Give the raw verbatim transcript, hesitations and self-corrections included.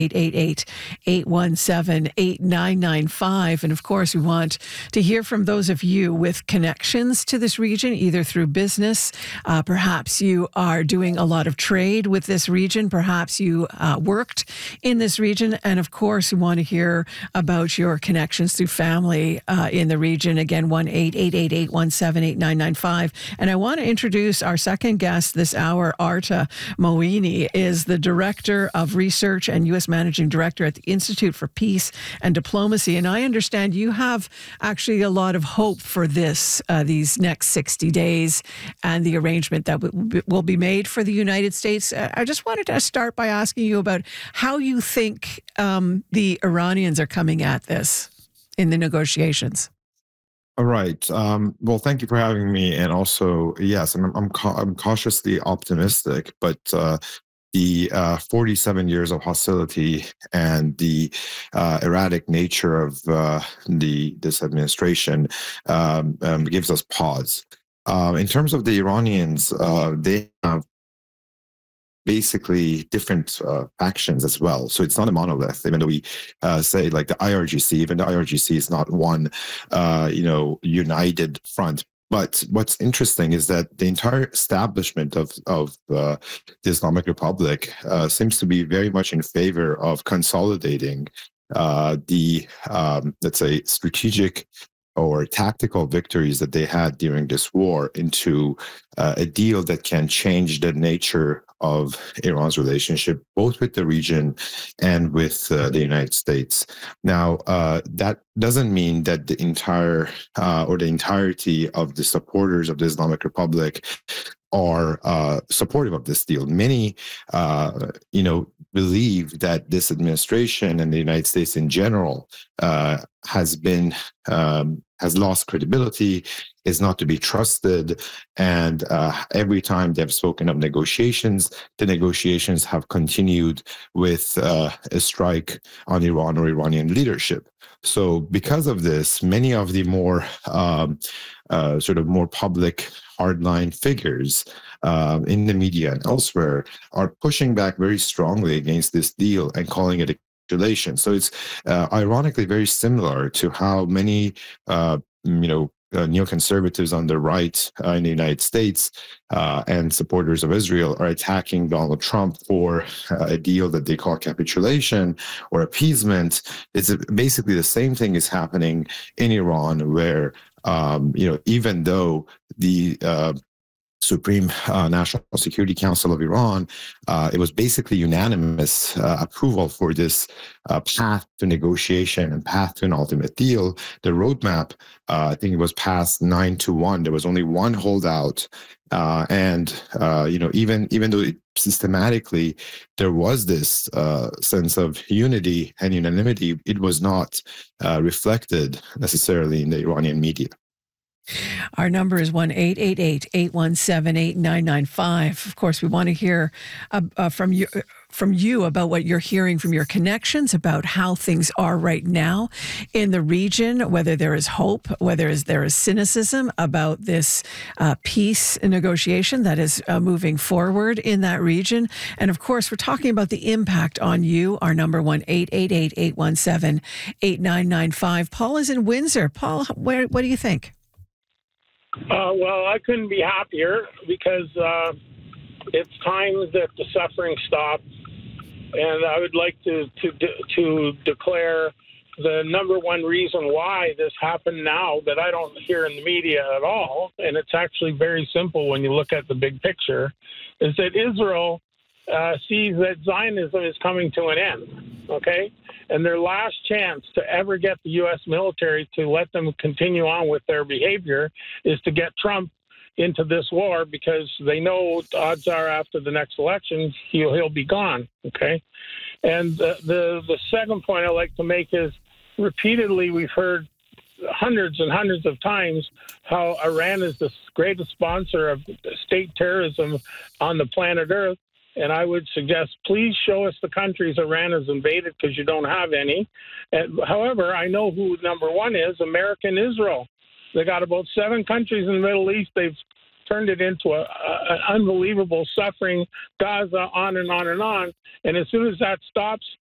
eight eight eight, eight one seven, eight nine nine five. And of course, we want to hear from those of you with connections to this region, either through business. Uh, perhaps you are doing a lot of trade with this region. Perhaps you uh, worked in this region. And of course, we want to hear about your connections through family uh, in the region. Again, one eight eight eight, eight one seven, eight nine nine five. And I want to introduce our second guest this hour. Arta Moini is the Director of Research and U S Managing Director at the Institute for Peace and Diplomacy. And I understand you have actually a lot of hope for this, uh, these next sixty days and the arrangement that w- will be made for the United States. Uh, I just wanted to start by asking you about how you think um, the Iranians are coming at this in the negotiations. All right. Um, well, thank you for having me. And also, yes, I'm I'm, ca- I'm cautiously optimistic, but uh, the uh, forty-seven years of hostility and the uh, erratic nature of uh, the this administration um, um, gives us pause. Uh, in terms of the Iranians, uh, they have basically different uh, factions as well. So it's not a monolith, even though we uh, say like the I R G C, even the I R G C is not one, uh, you know, united front. But what's interesting is that the entire establishment of, of uh, the Islamic Republic uh, seems to be very much in favor of consolidating uh, the, um, let's say, strategic or tactical victories that they had during this war into uh, a deal that can change the nature of Iran's relationship, both with the region and with uh, the United States. Now, uh, that doesn't mean that the entire uh, or the entirety of the supporters of the Islamic Republic are uh, supportive of this deal. Many, uh, you know, believe that this administration and the United States in general uh, has been um, has lost credibility, is not to be trusted, and uh, every time they've spoken of negotiations, the negotiations have continued with uh, a strike on Iran or Iranian leadership. So, because of this, many of the more um, uh, sort of more public hardline figures uh, in the media and elsewhere are pushing back very strongly against this deal and calling it a capitulation. So it's uh, ironically very similar to how many, uh, you know, uh, neoconservatives on the right uh, in the United States uh, and supporters of Israel are attacking Donald Trump for uh, a deal that they call capitulation or appeasement. It's basically the same thing is happening in Iran, where um, you know, even though the uh, Supreme uh, National Security Council of Iran, uh, it was basically unanimous uh, approval for this uh, path to negotiation and path to an ultimate deal. The roadmap, uh, I think it was passed nine to one. There was only one holdout. Uh, and, uh, you know, even even though it, systematically there was this uh, sense of unity and unanimity, it was not uh, reflected necessarily in the Iranian media. Our number is one eight eight eight, eight one seven, eight nine nine five. Of course, we want to hear uh, uh, from you from you about what you're hearing from your connections, about how things are right now in the region, whether there is hope, whether is, there is cynicism about this uh, peace negotiation that is uh, moving forward in that region. And of course, we're talking about the impact on you. Our number one eight eight eight, eight one seven, eight nine nine five. Paul is in Windsor. Paul, where, what do you think? Uh, well, I couldn't be happier because uh, it's time that the suffering stops, and I would like to to to declare the number one reason why this happened now that I don't hear in the media at all, and it's actually very simple when you look at the big picture, is that Israel uh, sees that Zionism is coming to an end, okay? And their last chance to ever get the U S military to let them continue on with their behavior is to get Trump into this war, because they know odds are after the next election, he'll, he'll be gone, okay? And the, the, the second point I'd like to make is repeatedly we've heard hundreds and hundreds of times how Iran is the greatest sponsor of state terrorism on the planet Earth. And I would suggest, please show us the countries Iran has invaded, because you don't have any. And, however, I know who number one is, America and Israel. They got about seven countries in the Middle East. They've turned it into a, a, an unbelievable suffering, Gaza, on and on and on. And as soon as that stops,